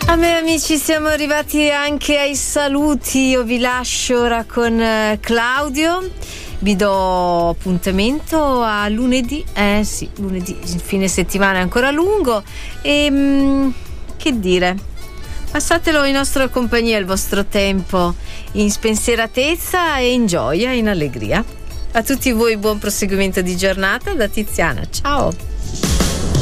A me, amici, siamo arrivati anche ai saluti. Io vi lascio ora con Claudio. Vi do appuntamento a lunedì. Sì, lunedì, il fine settimana è ancora lungo. E che dire? Passatelo in nostra compagnia, il vostro tempo in spensieratezza e in gioia, in allegria. A tutti voi buon proseguimento di giornata da Tiziana. Ciao!